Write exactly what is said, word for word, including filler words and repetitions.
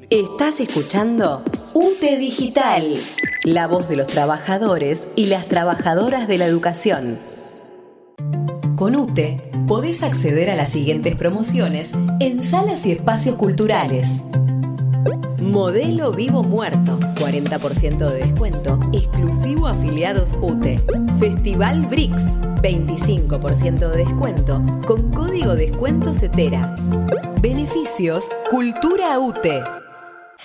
Estás escuchando UTE Digital, la voz de los trabajadores y las trabajadoras de la educación. Con UTE podés acceder a las siguientes promociones en salas y espacios culturales. Modelo Vivo Muerto, cuarenta por ciento de descuento, exclusivo a afiliados UTE. Festival Brix, veinticinco por ciento de descuento, con código descuento CETERA. Beneficios Cultura UTE.